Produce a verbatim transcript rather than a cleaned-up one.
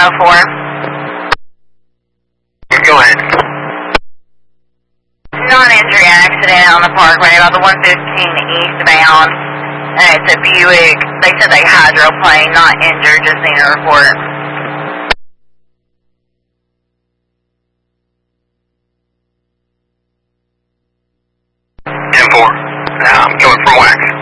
oh four. Go ahead. Non-injury accident on the parkway about the one fifteen eastbound. And it's a Buick. They said they hydroplaned, not injured, just need a report. ten four. I'm coming from Wax.